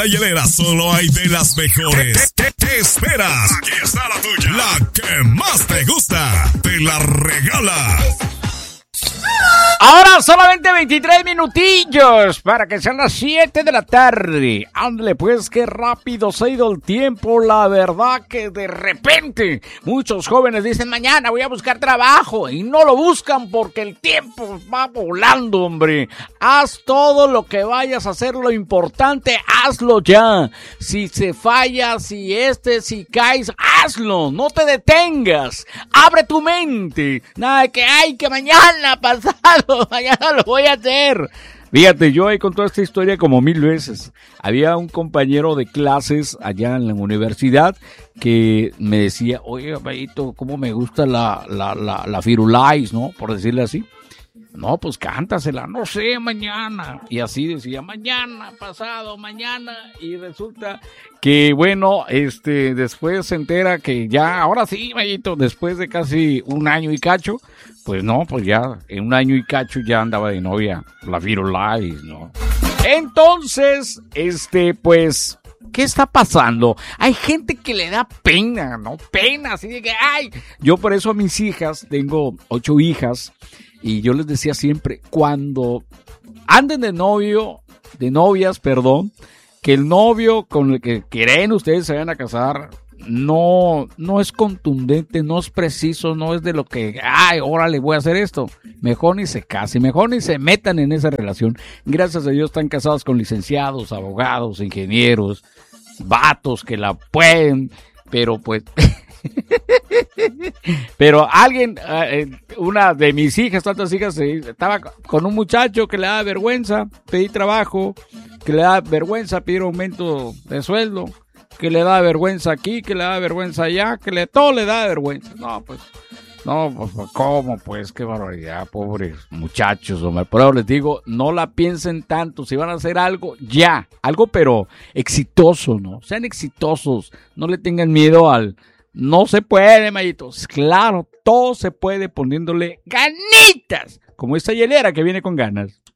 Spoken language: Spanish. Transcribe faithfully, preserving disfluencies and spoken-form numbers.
la hielera solo hay de las mejores. ¿Qué, qué, qué esperas? Aquí está la tuya. La que más te gusta. Te la regala. Ahora solamente veintitrés minutillos para que sean las siete de la tarde. Ándale pues, qué rápido se ha ido el tiempo. La verdad que de repente muchos jóvenes dicen mañana voy a buscar trabajo y no lo buscan porque el tiempo va volando, hombre. Haz todo lo que vayas a hacer, lo importante, hazlo ya. Si se falla, si este, si caes, hazlo, no te detengas. Abre tu mente. Nada de que ay, que mañana pasado. Mañana lo voy a hacer. Fíjate, yo he contado esta historia como mil veces. Había un compañero de clases allá en la universidad que me decía, oye, Bayito, cómo me gusta la, la, la, la Firulais, ¿no? Por decirle así. No, pues cántasela, no sé, mañana. Y así decía, mañana, pasado, mañana. Y resulta que, bueno, este, después se entera que ya, ahora sí, Mayito, después de casi un año y cacho, pues no, pues ya, en un año y cacho ya andaba de novia la Firulais, ¿no? Entonces, este, pues, ¿qué está pasando? Hay gente que le da pena, ¿no? Pena, así de que, ay. Yo por eso a mis hijas, tengo ocho hijas, y yo les decía siempre, cuando anden de novio, de novias, perdón, que el novio con el que quieren ustedes se vayan a casar, no, no es contundente, no es preciso, no es de lo que, ay, órale, voy a hacer esto. Mejor ni se casen, mejor ni se metan en esa relación. Gracias a Dios están casados con licenciados, abogados, ingenieros, vatos que la pueden, pero pues... Pero alguien, una de mis hijas, tantas hijas, estaba con un muchacho que le da vergüenza pedir trabajo, que le da vergüenza pedir aumento de sueldo, que le da vergüenza aquí, que le da vergüenza allá, que le todo le da vergüenza. No, pues, no, pues, ¿cómo? Pues, qué barbaridad, pobres muchachos, hombre. Por eso les digo, no la piensen tanto, si van a hacer algo, ya, algo pero exitoso, ¿no? Sean exitosos, no le tengan miedo al... No se puede, Mayitos. Claro, todo se puede poniéndole ganitas. Como esta hielera que viene con ganas.